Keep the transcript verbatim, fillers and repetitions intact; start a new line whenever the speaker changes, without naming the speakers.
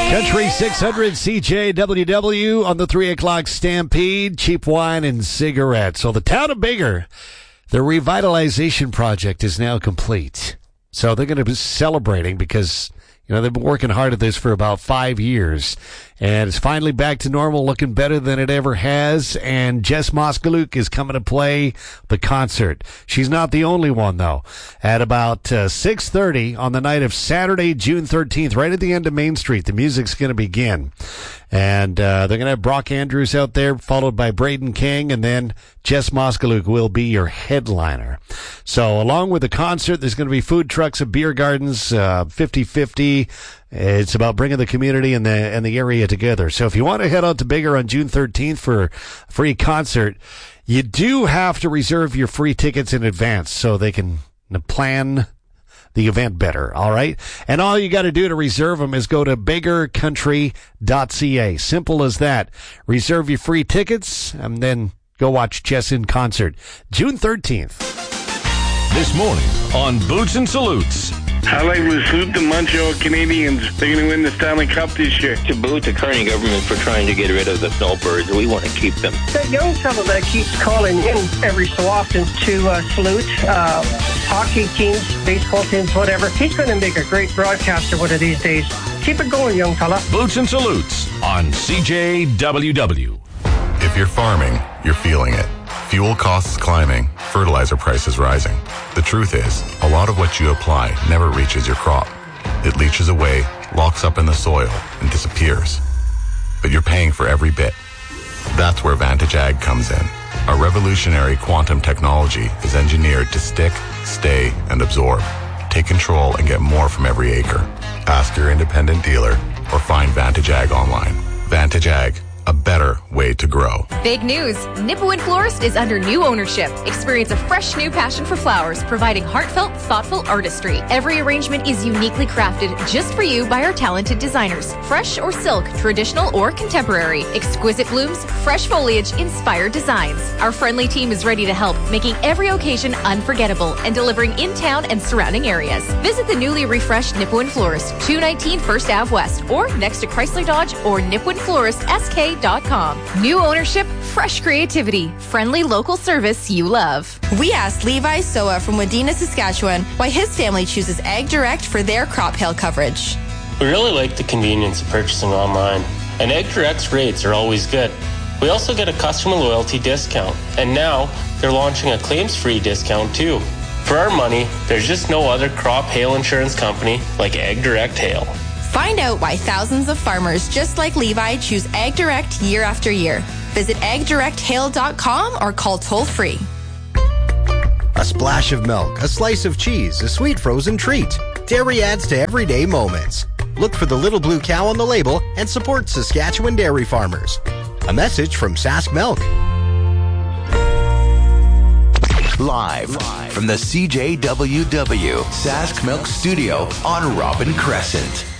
Country six hundred C J W W on the three o'clock Stampede, cheap wine and cigarettes. So the town of Biggar, the revitalization project is now complete. So they're going to be celebrating because, you know, they've been working hard at this for about five years. And it's finally back to normal, looking better than it ever has. And Jess Moskaluk is coming to play the concert. She's not the only one, though. At about uh, six thirty on the night of Saturday, June thirteenth, right at the end of Main Street, the music's going to begin. And uh, they're going to have Brock Andrews out there, followed by Braden King, and then Jess Moskaluk will be your headliner. So along with the concert, there's going to be food trucks and beer gardens, uh, fifty-fifty. It's about bringing the community and the and the area together. So if you want to head out to Biggar on June thirteenth for a free concert, you do have to reserve your free tickets in advance so they can plan the event better, all right? And all you got to do to reserve them is go to biggar country dot c a. Simple as that. Reserve your free tickets and then go watch Jess in concert. June thirteenth.
This morning on Boots and Salutes.
I'd like to salute the Montreal Canadiens. They're going to win the Stanley Cup this year.
To boot the Kearney government for trying to get rid of the snowbirds. We want to keep them.
That young fellow that keeps calling in every so often to uh, salute uh, hockey teams, baseball teams, whatever. He's going to make a great broadcaster one of these days. Keep it going, young fella.
Boots and Salutes on C J W W.
If you're farming, you're feeling it. Fuel costs climbing, fertilizer prices rising. The truth is, a lot of what you apply never reaches your crop. It leaches away, locks up in the soil, and disappears. But you're paying for every bit. That's where Vantage Ag comes in. Our revolutionary quantum technology is engineered to stick, stay, and absorb. Take control and get more from every acre. Ask your independent dealer or find Vantage Ag online. Vantage Ag, a better way to grow.
Big news! Nipawin Florist is under new ownership. Experience a fresh new passion for flowers, providing heartfelt, thoughtful artistry. Every arrangement is uniquely crafted just for you by our talented designers. Fresh or silk, traditional or contemporary. Exquisite blooms, fresh foliage, inspired designs. Our friendly team is ready to help, making every occasion unforgettable and delivering in town and surrounding areas. Visit the newly refreshed Nipawin Florist, two nineteen First Avenue West, or next to Chrysler Dodge or Nipawin Florist S K dot com. New ownership, fresh creativity, friendly local service you love.
We asked Levi Soa from Wadena, Saskatchewan, why his family chooses Ag Direct for their crop hail coverage.
We really like the convenience of purchasing online, and Ag Direct's rates are always good. We also get a customer loyalty discount, and now they're launching a claims-free discount too. For our money, there's just no other crop hail insurance company like Ag Direct Hail.
Find out why thousands of farmers just like Levi choose Ag Direct year after year. Visit ag direct hail dot com or call toll free.
A splash of milk, a slice of cheese, a sweet frozen treat. Dairy adds to everyday moments. Look for the little blue cow on the label and support Saskatchewan dairy farmers. A message from Sask Milk.
Live, Live from the C J W W Sask Milk Studio on Robin Crescent.